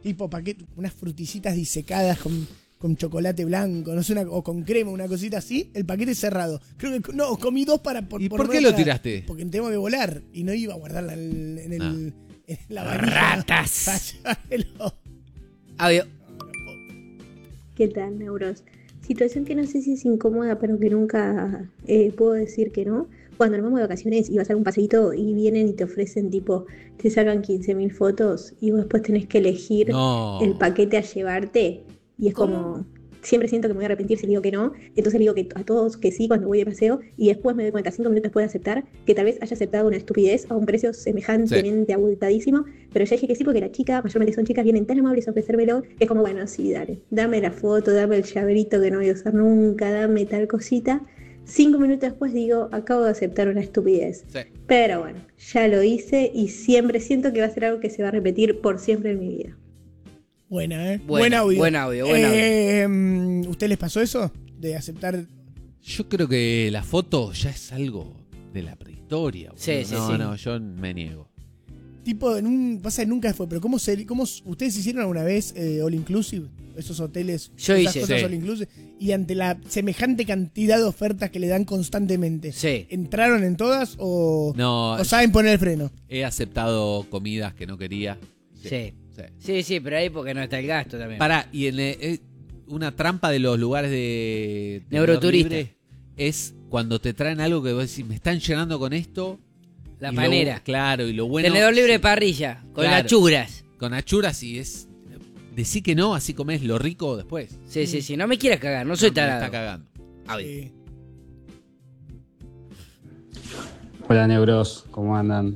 tipo paquete, unas fruticitas disecadas con chocolate blanco, no sé, o con crema, una cosita así, el paquete cerrado. Creo que no, comí 2 para ¿Y por qué lo tiraste? Porque tengo que volar y no iba a guardarla en la valija. Ratas. Audio. ¿Qué tal, neuros? Situación que no sé si es incómoda, pero que nunca puedo decir que no. Cuando nos vamos de vacaciones y vas a dar un paseíto y vienen y te ofrecen tipo, te sacan 15.000 fotos y vos después tenés que elegir el paquete a llevarte. Y es como, siempre siento que me voy a arrepentir si digo que no. Entonces le digo que a todos que sí cuando voy de paseo y después me doy cuenta 5 minutos después de aceptar que tal vez haya aceptado una estupidez a un precio semejantemente abultadísimo. Pero ya dije que sí porque la chica, mayormente son chicas, vienen tan amables a ofrecérmelo que es como, bueno, sí, dame la foto, dame el llaverito que no voy a usar nunca, dame tal cosita. 5 minutos después digo, acabo de aceptar una estupidez. Sí. Pero bueno, ya lo hice y siempre siento que va a ser algo que se va a repetir por siempre en mi vida. Buena, buen audio. Buen audio. ¿Usted les pasó eso? De aceptar. Yo creo que la foto ya es algo de la prehistoria. Sí. No, yo me niego. Tipo, pasa que nunca fue, pero ¿cómo ustedes hicieron alguna vez all inclusive? Esos hoteles, yo esas hice, cosas all inclusive. Y ante la semejante cantidad de ofertas que le dan constantemente, ¿entraron en todas o saben poner el freno? He aceptado comidas que no quería. Sí, pero ahí porque no está el gasto también. Pará, y una trampa de los lugares de Neuroturista es cuando te traen algo que vos decís, me están llenando con esto. La panera. Claro, y lo bueno. Tenedor libre de parrilla, con achuras. Con achuras y es. Decí que no, así comés lo rico después. Sí, no me quieras cagar, no soy tarado. Me está cagando. Hola, neuros, ¿cómo andan?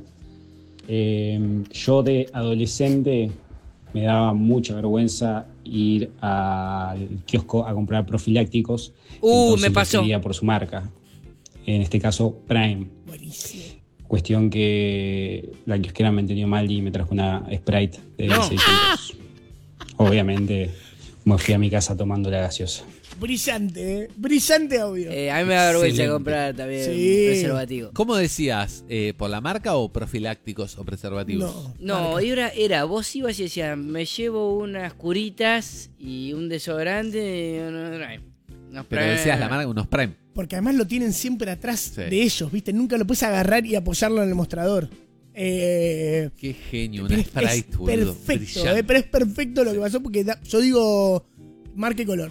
Yo de adolescente me daba mucha vergüenza ir al kiosco a comprar profilácticos. Me pasó. Lo por su marca. En este caso, Prime. Buenísimo. Cuestión que la kiosquera me entendió mal y me trajo una Sprite de 600. Obviamente me fui a mi casa tomando la gaseosa. Brillante, brillante audio. A mí me da vergüenza de comprar también preservativo. ¿Cómo decías? ¿Por la marca o profilácticos o preservativos? No, era vos ibas y decías, me llevo unas curitas y un desodorante. Pero decías la marca, unos Prime. Porque además lo tienen siempre atrás de ellos, ¿viste? Nunca lo puedes agarrar y apoyarlo en el mostrador. Qué genio, una Sprite, boludo. Perfecto, pero es perfecto lo que pasó porque yo digo marca y color.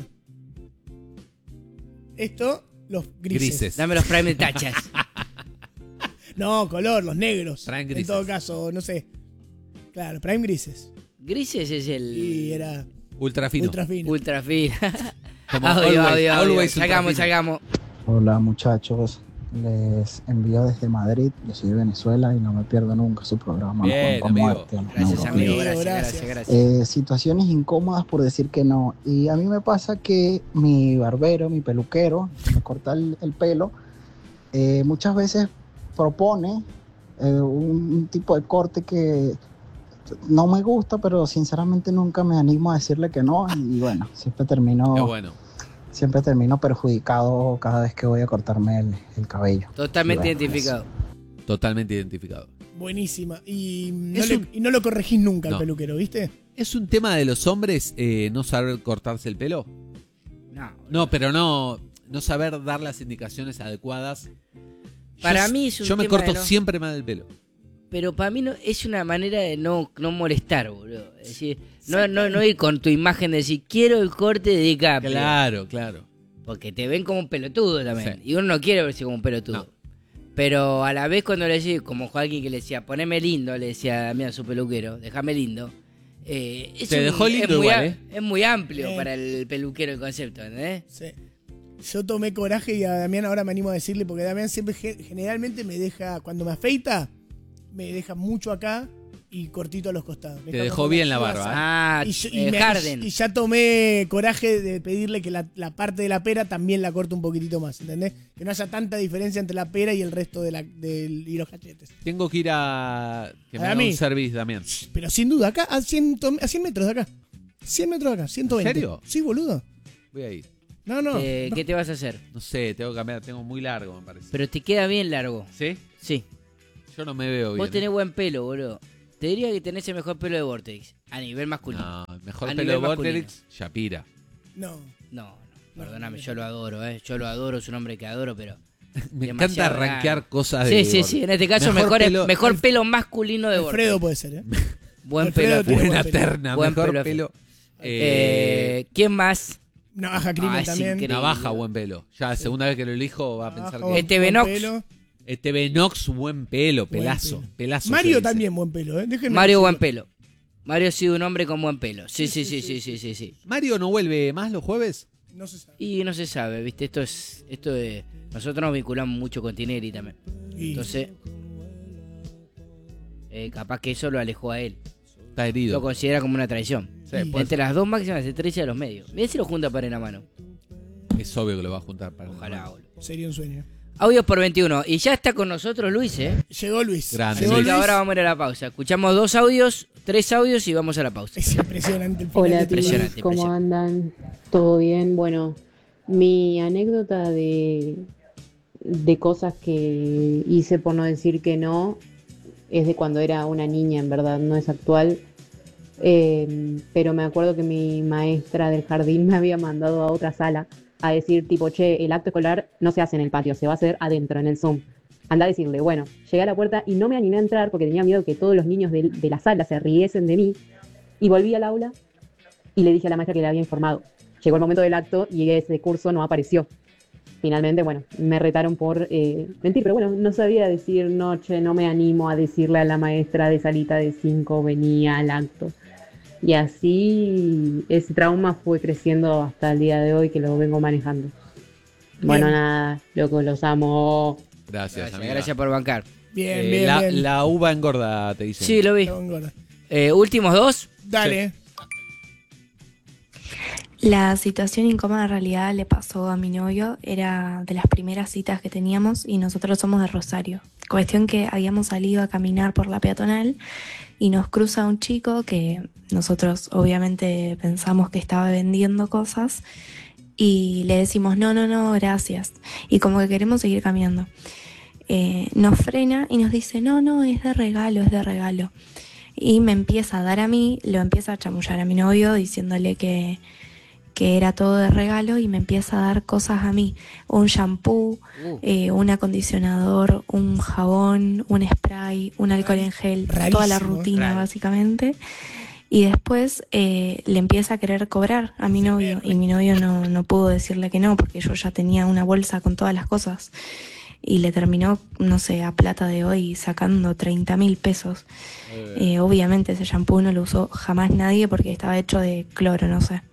Esto, los grises. Dame los Prime de tachas. No, color, los negros. Prime grises. En todo caso, no sé. Claro, Prime grises. Grises es el... Y era... Ultra fino. Ultra fino. Always salgamos. Hola muchachos, les envío desde Madrid, yo soy de Venezuela y no me pierdo nunca su programa. Bien, amigo. Gracias, amigo, gracias. Situaciones incómodas por decir que no. Y a mí me pasa que mi barbero, mi peluquero, que me corta el pelo, muchas veces propone un tipo de corte que no me gusta, pero sinceramente nunca me animo a decirle que no. Y bueno, siempre termino perjudicado cada vez que voy a cortarme el cabello. Totalmente identificado. Totalmente identificado. Buenísima. Y no lo corregís nunca al peluquero, ¿viste? ¿Es un tema de los hombres no saber cortarse el pelo? No, pero no saber dar las indicaciones adecuadas. Para mí es un Yo me tema corto siempre mal el pelo. Pero para mí no, es una manera de no molestar, boludo. Es decir, no ir con tu imagen de decir, quiero el corte de DiCaprio. Claro. Porque te ven como un pelotudo también. Sí. Y uno no quiere verse como un pelotudo. No. Pero a la vez cuando le decís, como Joaquín que le decía, poneme lindo, le decía a Damián, su peluquero, déjame lindo. Te dejó lindo igual, es muy amplio para el peluquero el concepto, ¿entendés? Sí. Yo tomé coraje y a Damián ahora me animo a decirle, porque Damián siempre generalmente me deja, cuando me afeita, me deja mucho acá y cortito a los costados. Te dejó bien la barba. Harden. Y ya tomé coraje de pedirle que la parte de la pera también la corte un poquitito más, ¿entendés? Que no haya tanta diferencia entre la pera y el resto y los cachetes. Tengo que ir que me haga un service, Damián. Pero sin duda, acá a 100 metros de acá. 100 metros de acá, 120. ¿En serio? Sí, boludo. Voy a ir. No. ¿Qué te vas a hacer? No sé, tengo que cambiar, tengo muy largo, me parece. Pero te queda bien largo. ¿Sí? Sí. Yo no me veo bien. Vos tenés buen pelo, boludo. Te diría que tenés el mejor pelo de Vortex. A nivel masculino. No, el mejor A pelo de nivel masculino. Vorterix, Shapira. No, perdóname, yo lo adoro, Yo lo adoro, es un hombre que adoro, pero... Me demasiado encanta rankear cosas de Sí, en este caso mejor pelo masculino de Vorterix. Alfredo puede ser, ¿eh? Buen Alfredo pelo. tiene Buena buen pelo. terna, Buen mejor pelo. pelo. ¿Quién más? Navaja Crimen es también. increíble. Navaja, buen pelo. Ya la segunda vez que lo elijo va a pensar Navaja, que... Buen buen Nox. pelo. Benox, buen pelo, Buen pelazo. pelo. Pelazo. Mario se dice. también buen pelo, ¿eh? Déjenme Mario decirlo. buen pelo. Mario ha sido un hombre con buen pelo. Sí. ¿Mario no vuelve más los jueves? No se sabe. Y no se sabe, ¿viste? Nosotros nos vinculamos mucho con Tineri también. Y- Entonces, capaz que eso lo alejó a él. Está Lo herido. considera como una traición. Sí, puede Entre las dos máximas estrellas de los medios. Mirá si lo junta para en la mano. ser. Es obvio que lo va a juntar para Ojalá, boludo. Sería un sueño. Audios por 21. Y ya está con nosotros Luis, Llegó Luis. Grande, Llegó Así Luis. que ahora vamos a ir a la pausa. Escuchamos 3 audios y vamos a la pausa. Es impresionante el final Hola, de este tíos, Impresionante, ¿cómo impresionante. andan? ¿Todo bien? Bueno, mi anécdota de cosas que hice por no decir que no es de cuando era una niña, en verdad, no es actual. Pero me acuerdo que mi maestra del jardín me había mandado a otra sala a decir tipo, che, el acto escolar no se hace en el patio, se va a hacer adentro, en el Zoom. Anda a decirle, bueno, llegué a la puerta y no me animé a entrar porque tenía miedo que todos los niños de la sala se riesen de mí. Y volví al aula y le dije a la maestra que le había informado. Llegó el momento del acto y ese curso no apareció. Finalmente, bueno, me retaron por mentir, pero bueno, no sabía decir, no, che, no me animo a decirle a la maestra de salita de 5, venía al acto. Y así ese trauma fue creciendo hasta el día de hoy que lo vengo manejando. Bueno, nada, loco, los amo. Gracias, amiga. Gracias por bancar. Bien, bien, la, bien. la uva engorda, te dicen. Sí, lo vi. Está engorda. Últimos 2. Dale. La situación incómoda en realidad le pasó a mi novio, era de las primeras citas que teníamos y nosotros somos de Rosario. Cuestión que habíamos salido a caminar por la peatonal y nos cruza un chico que nosotros obviamente pensamos que estaba vendiendo cosas y le decimos no, gracias. Y como que queremos seguir caminando. Nos frena y nos dice no, es de regalo. Y me empieza a dar a mí, lo empieza a chamullar a mi novio diciéndole que era todo de regalo y me empieza a dar cosas a mí, un shampoo, un acondicionador, un jabón, un spray, un alcohol en gel, toda la Rarísimo, rutina raro. básicamente. Y después le empieza a querer cobrar a mi novio y mi novio no pudo decirle que no porque yo ya tenía una bolsa con todas las cosas y le terminó, no sé, a plata de hoy sacando 30.000 pesos. Obviamente ese shampoo no lo usó jamás nadie porque estaba hecho de cloro, no sé.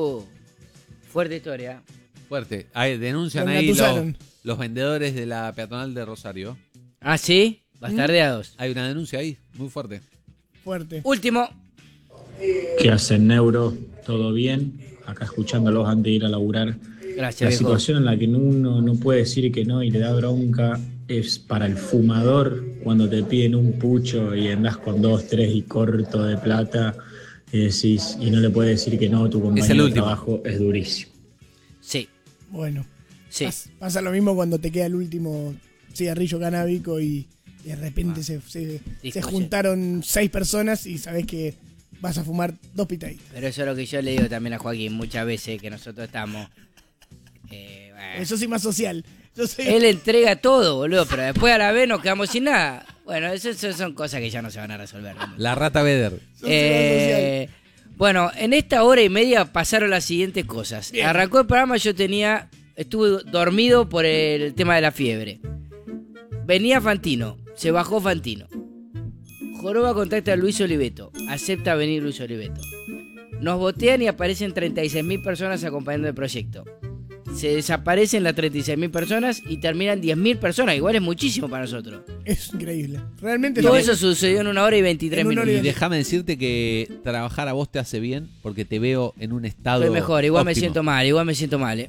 Fuerte historia. Fuerte. Ahí, denuncian Lo ahí engatusaron. los vendedores de la peatonal de Rosario. Ah, sí, bastardeados. Hay una denuncia ahí, muy fuerte. Fuerte. Último. ¿Qué hacen, Neuro? ¿Todo bien? Acá escuchándolos antes de ir a laburar. Gracias, La viejo. situación en la que uno no puede decir que no y le da bronca es para el fumador cuando te piden un pucho y andás con 2, 3 y corto de plata y decís, y no le puedes decir que no, tu Es el compañero de último. trabajo es durísimo. Sí, Bueno. sí. Pasa lo mismo cuando te queda el último cigarrillo canábico y de repente se Discusión. juntaron 6 personas y sabés que vas a fumar 2 pitaditas. Pero eso es lo que yo le digo también a Joaquín muchas veces, que nosotros estamos... bueno. Yo soy más social. Yo soy... Él entrega todo, boludo, pero después a la vez nos quedamos sin nada. Bueno, eso son cosas que ya no se van a resolver. ¿No? La rata Beder. Yo soy más social. Bueno, en esta hora y media pasaron las siguientes cosas. Bien. Arrancó el programa, estuve dormido por el tema de la fiebre. Venía Fantino, se bajó Fantino. Joroba contacta a Luis Oliveto, acepta venir Luis Oliveto. Nos botean y aparecen 36.000 personas acompañando el proyecto. Se desaparecen las 36.000 personas y terminan 10.000 personas. Igual es muchísimo para nosotros. Es increíble. Realmente Todo lo- eso sucedió en 1 hora y 23 En 1 hora minutos. Y déjame decirte que trabajar a vos te hace bien porque te veo en un estado Estoy mejor, igual me óptimo. siento mal.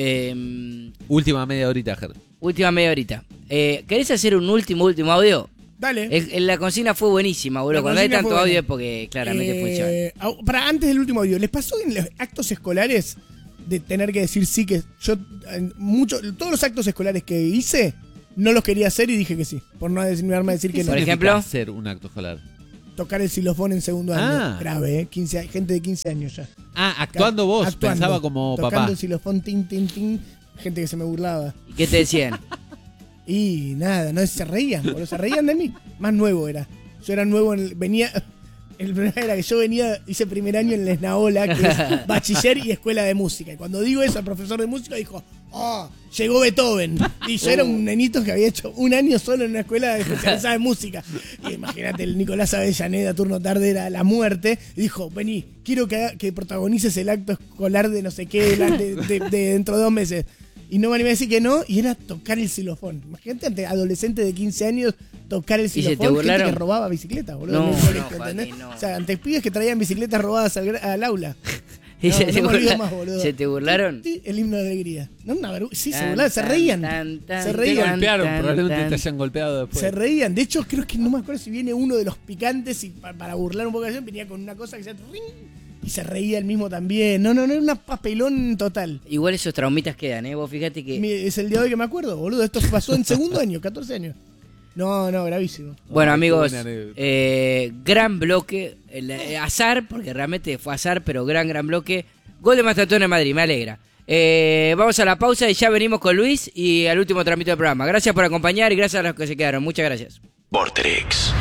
Última media horita, Ger. Última media horita. ¿Querés hacer un último audio? Dale. La consigna fue buenísima, boludo. La Cuando hay consigna tanto fue audio buena. es porque claramente fue chévere. Para antes del último audio, ¿les pasó en los actos escolares de tener que decir sí? Que yo, todos los actos escolares que hice, no los quería hacer y dije que sí. Por no animarme a decir que no. Por ejemplo, hacer un acto escolar. tocar el xilofón en segundo año. Grave, 15, gente de 15 años ya. Actuando vos, actuando, pensaba como tocando papá. el xilofón, tin, tin, tin. Gente que se me burlaba. ¿Y qué te decían? Y nada, no se reían, boludo, se reían de mí. Más nuevo era. Yo era nuevo, venía... El problema era que yo hice primer año en la Esnaola, que es bachiller y escuela de música. Y cuando digo eso, el profesor de música dijo, llegó Beethoven. Y yo era un nenito que había hecho un año solo en una escuela especializada en música. Y imagínate, el Nicolás Avellaneda, turno tarde, era la muerte. Y dijo, vení, quiero que protagonices el acto escolar de no sé qué, de dentro de 2 meses. Y no me animé a decir que no, y era tocar el xilofón. Imagínate, ante adolescente de 15 años, tocar el xilofón. ¿Y se te burlaron? Gente que robaba bicicletas, boludo. No, en el colegio, no, ¿entendés? Joaquín, no. O sea, ante pibes que traían bicicletas robadas al aula. ¿Y No, se, no te me olvido burla- más, boludo. ¿Se te burlaron? El himno de alegría. No, una vergüenza. Sí, se Tan, burlaban, se tan, reían. tan, tan, Se Te reían. golpearon, tan, probablemente tan. te hayan golpeado después. Se reían. De hecho, creo que no me acuerdo si viene uno de los picantes y para burlar un poco de eso, venía con una cosa que se ring, y se reía el mismo también. No, era una papelón total. Igual esos traumitas quedan, ¿eh? Vos fíjate que... Es el día de hoy que me acuerdo, boludo. Esto pasó en segundo año, 14 años. No, gravísimo. Bueno, Ay, amigos, qué buena anécdota. gran bloque. Azar, porque realmente fue azar, pero gran bloque. Gol de Mastatón en Madrid, me alegra. Vamos a la pausa y ya venimos con Luis y al último trámite del programa. Gracias por acompañar y gracias a los que se quedaron. Muchas gracias. Vorterix.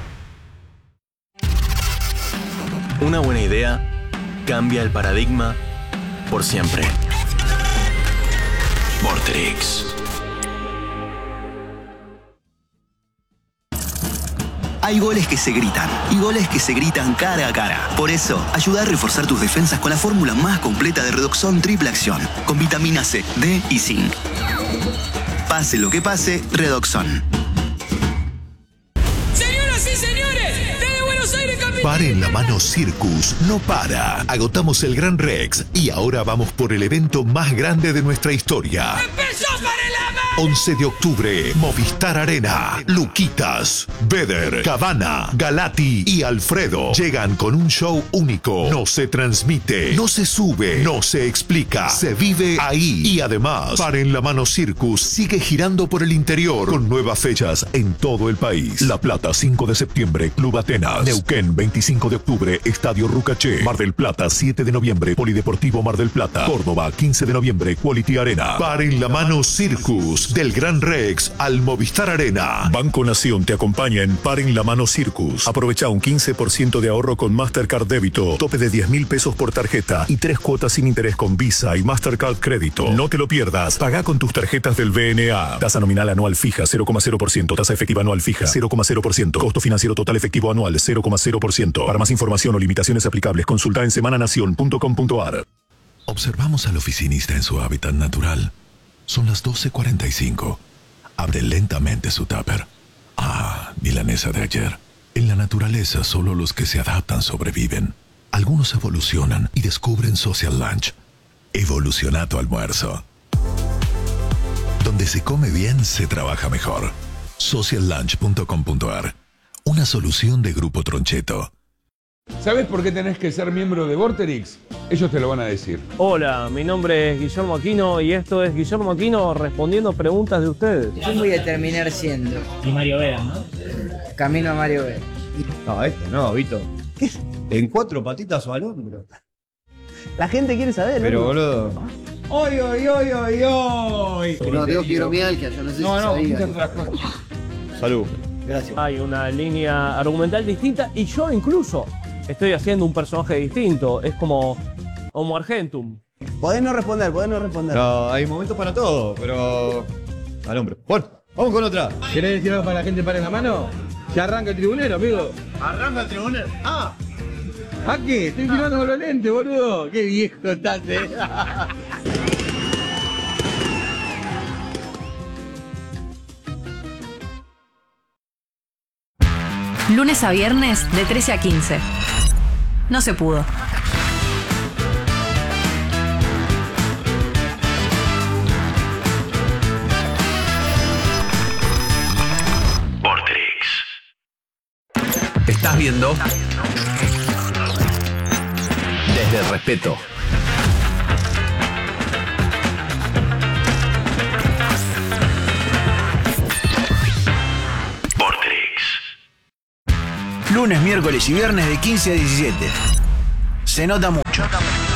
Una buena idea cambia el paradigma por siempre. Vorterix. Hay goles que se gritan y goles que se gritan cara a cara. Por eso, ayuda a reforzar tus defensas con la fórmula más completa de Redoxon Triple Acción, con vitamina C, D y zinc. Pase lo que pase, Redoxon. Señoras y señores, desde Buenos Aires, capital. Paren la mano Circus, no para. Agotamos el Gran Rex y ahora vamos por el evento más grande de nuestra historia. ¡Empezó para el ama! 11 de octubre, Movistar Arena. Luquitas, Beder, Cabana, Galati y Alfredo llegan con un show único. No se transmite, no se sube, no se explica, se vive ahí. Y además, Paren la mano Circus sigue girando por el interior con nuevas fechas en todo el país. La Plata, 5 de septiembre, Club Atenas. Neuquén, 25 de octubre, Estadio Rucaché. Mar del Plata, 7 de noviembre, Polideportivo Mar del Plata. Córdoba, 15 de noviembre, Quality Arena. Paren la mano Circus. Del Gran Rex al Movistar Arena. Banco Nación te acompaña en Paren la Mano Circus. Aprovecha un 15% de ahorro con Mastercard Débito, tope de 10.000 pesos por tarjeta y 3 cuotas sin interés con Visa y Mastercard Crédito. No te lo pierdas. Paga con tus tarjetas del BNA. Tasa nominal anual fija 0,0%. Tasa efectiva anual fija 0,0%. Costo financiero total efectivo anual 0,0%. Para más información o limitaciones aplicables, consulta en semananacion.com.ar. Observamos al oficinista en su hábitat natural. Son las 12:45. Abre lentamente su tupper. Milanesa de ayer. En la naturaleza solo los que se adaptan sobreviven. Algunos evolucionan y descubren Social Lunch. Evoluciona tu almuerzo. Donde se come bien, se trabaja mejor. Sociallunch.com.ar. Una solución de Grupo Troncheto. ¿Sabes por qué tenés que ser miembro de Vorterix? Ellos te lo van a decir. Hola, mi nombre es Guillermo Aquino y esto es Guillermo Aquino respondiendo preguntas de ustedes. ¿Quién voy a terminar siendo? Y Mario Vera, ¿no? Camino a Mario Vera. No, no, Vito. ¿Qué es? ¿En 4 patitas o al hombro? La gente quiere saber, Pero, boludo. ¡Oy! No, tengo fibromialgia, yo no sé si sabía. muchas otras cosas. Salud. Gracias. Hay una línea argumental distinta y yo incluso estoy haciendo un personaje distinto. Es como Homo Argentum. Podés no responder. No, hay momentos para todo, pero... al hombro. Bueno, vamos con otra. ¿Querés decir algo para la gente para en la mano? Ya arranca el tribunero, amigo. Arranca el tribunal. ¿A qué? Estoy filmando con los lentes, boludo. Qué viejo estás, Lunes a viernes de 13 a 15. No se pudo. Vorterix. Estás viendo Desde el Respeto. Lunes, miércoles y viernes de 15 a 17. Se nota mucho.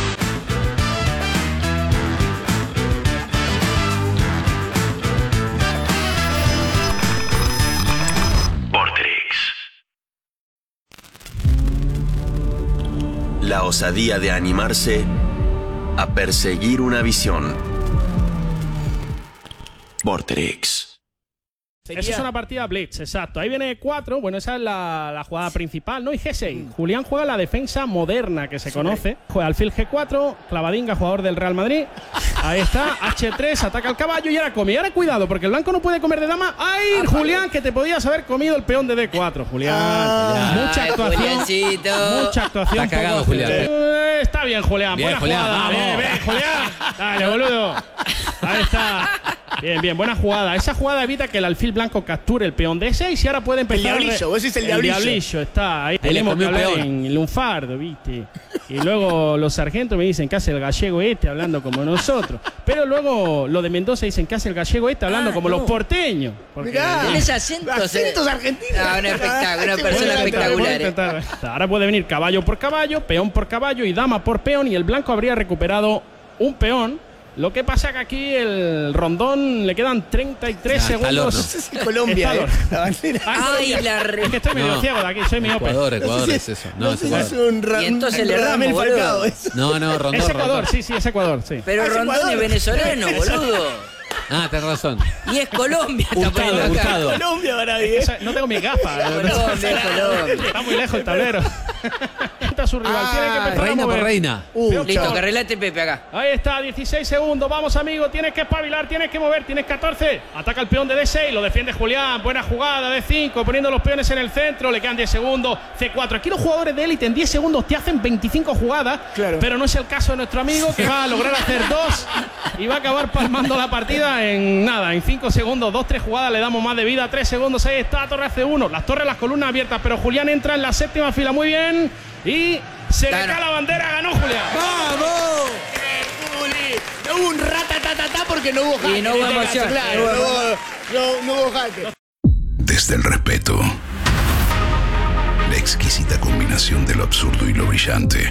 La osadía de animarse a perseguir una visión. Vorterix. Eso es una partida Blitz, exacto. Ahí viene 4, bueno, esa es la jugada principal, ¿no? Y G6. Julián juega la defensa moderna que se conoce. Juega alfil G4, Clavadinga, jugador del Real Madrid. Ahí está, H3, ataca al caballo y ahora come. Y ahora cuidado, porque el blanco no puede comer de dama. ¡Ay, Julián, que te podías haber comido el peón de D4, Julián! Mucha actuación. Mucha actuación. Está cagado, Julián. Está bien, Julián. Bien, Buena Julián, jugada. vamos. Bien, Julián. Dale, boludo. Ahí está. Bien, buena jugada. Esa jugada evita que el alfil blanco capture el peón D6 y ahora puede empezar. El diablillo, vos decís el diablillo. El diablillo está ahí. Ahí le Tenemos que comió hablar peón. en lunfardo, ¿viste? Y luego los sargentos me dicen que hace el gallego este hablando como nosotros. Pero luego los de Mendoza dicen que hace el gallego este hablando como los porteños. Porque Tenés acentos. Acentos argentinos. Un espectáculo, una persona espectacular. Ahora puede venir caballo por caballo, peón por caballo y dama por peón y el blanco habría recuperado un peón. Lo que pasa que aquí el rondón le quedan 33 segundos. No sé si Colombia, la bandera. Es que estoy medio ciego de aquí, soy miope. Ecuador es eso. No, es es Ecuador. un Y entonces le Radamel erramos, Falcao. boludo. No, Rondón. Es Ecuador, Rondón. sí, es Ecuador, sí. Pero Es Rondón Ecuador. es venezolano, boludo. Ah, tenés razón. Y es Colombia. está poniendo acá. Hurtado. Colombia, Baradí. No tengo mis gafas. Colombia. Está muy lejos el tablero. Está su rival. Tiene que empezar a Reina por mover. reina. Listo, que relate Pepe acá. Ahí está, 16 segundos. Vamos, amigo. Tienes que espabilar, tienes que mover. Tienes 14. Ataca el peón de D6. Lo defiende Julián. Buena jugada. D5. Poniendo los peones en el centro. Le quedan 10 segundos. C4. Aquí los jugadores de élite en 10 segundos te hacen 25 jugadas. Claro. Pero no es el caso de nuestro amigo que va a lograr hacer 2 y va a acabar palmando la partida en nada. En 5 segundos. 2-3 jugadas. Le damos más de vida. 3 segundos. Ahí está. Torre C1. Las torres, las columnas abiertas. Pero Julián entra en la séptima fila. Muy bien. Y se le cae la bandera. Ganó Julián. ¡Vamos! Juli! No hubo un ratatatata porque no hubo jaque. Y no hubo emoción. Claro, no hubo jaque. Desde el respeto. La exquisita combinación de lo absurdo y lo brillante.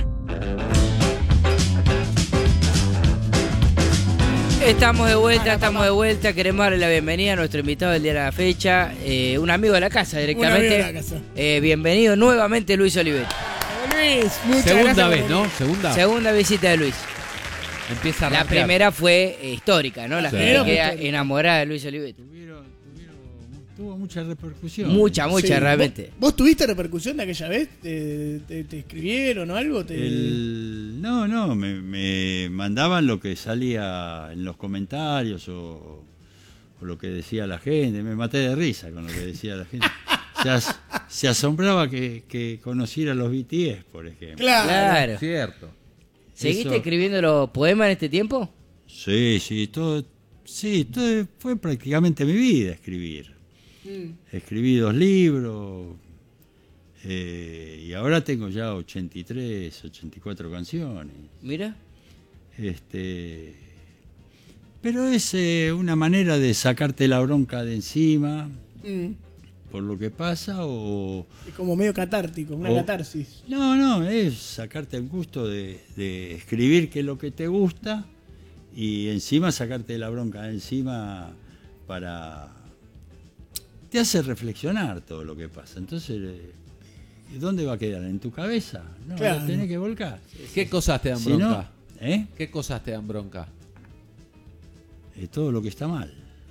Estamos de vuelta. Queremos darle la bienvenida a nuestro invitado del día de la fecha, un amigo de la casa directamente. Un amigo de la casa. Bienvenido nuevamente Luis Olivetti. Luis, muchas Segunda gracias vez, por ¿no? venir. Segunda visita de Luis. Empieza a La rapear. primera fue histórica, ¿no? La Sí. gente queda enamorada de Luis Olivetti. Tuvo mucha repercusión. Mucha, Sí. realmente. ¿Vos tuviste repercusión de aquella vez? ¿Te escribieron o algo? No, me mandaban lo que salía en los comentarios o lo que decía la gente. Me maté de risa con lo que decía la gente. Se asombraba que conociera los BTS, por ejemplo. Claro. Cierto. ¿Seguiste Eso. escribiendo los poemas en este tiempo? Sí, todo fue prácticamente mi vida escribir. Escribí 2 libros y ahora tengo ya 83, 84 canciones. Mira. Pero es una manera de sacarte la bronca de encima por lo que pasa o... Es como medio catártico, una catarsis. No, es sacarte el gusto de escribir qué es lo que te gusta y encima sacarte la bronca de encima para... Te hace reflexionar todo lo que pasa. Entonces, ¿dónde va a quedar? ¿En tu cabeza? No, Claro. lo tenés que volcar. ¿Qué cosas te dan Si bronca? no, ¿Qué cosas te dan bronca? todo lo que está mal.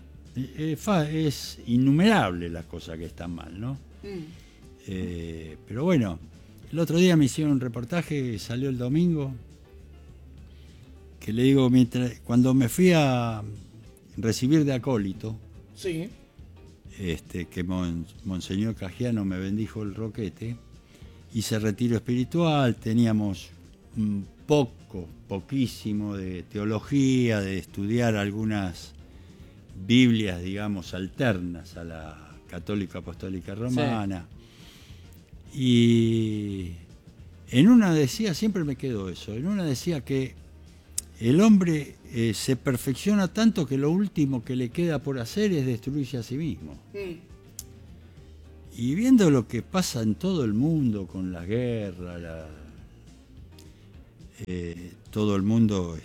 Es innumerable las cosas que están mal, ¿no? Pero bueno, el otro día me hicieron un reportaje, salió el domingo, que le digo, cuando me fui a recibir de acólito, Sí. que Monseñor Cajiano me bendijo el roquete, hice retiro espiritual, teníamos poquísimo de teología, de estudiar algunas Biblias, digamos, alternas a la católica apostólica romana. Y en una decía, siempre me quedó eso, en una decía que el hombre se perfecciona tanto que lo último que le queda por hacer es destruirse a sí mismo. Y viendo lo que pasa en todo el mundo con las guerras, todo el mundo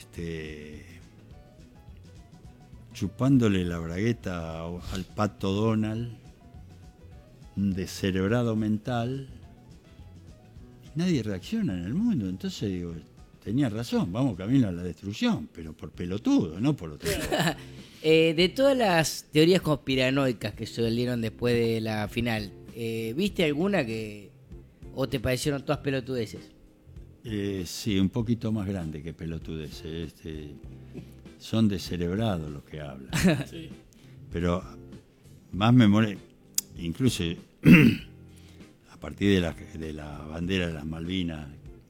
chupándole la bragueta al pato Donald, un descerebrado mental, y nadie reacciona en el mundo. Entonces digo, tenía razón, vamos camino a la destrucción, pero por pelotudo, no por otro lado. De todas las teorías conspiranoicas que salieron después de la final, ¿viste alguna o te parecieron todas pelotudeces? Sí, un poquito más grande que pelotudeces. Son descerebrados los que hablan. Sí. Pero más me molesta, incluso a partir de la bandera de las Malvinas,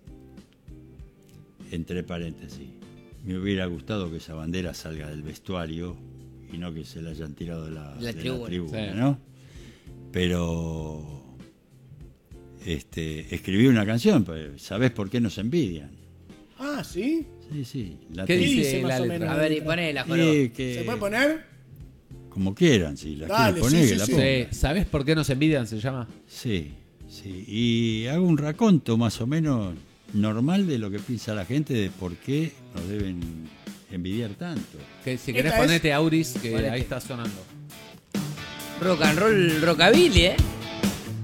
entre paréntesis, me hubiera gustado que esa bandera salga del vestuario y no que se la hayan tirado de la tribuna, sí. ¿No? Pero escribí una canción, pues, ¿sabés por qué nos envidian? Ah, ¿sí? Sí. ¿Qué dice más o menos? A ver, y ponela, ¿Se puede poner? Como quieran, si la quieren poner, que la pongan. ¿Sabés por qué nos envidian? Se llama. Sí. Y hago un raconto más o menos normal de lo que piensa la gente de por qué nos deben envidiar tanto. Que si querés ponete Auris, que ahí está sonando. Rock and roll, rockabilly,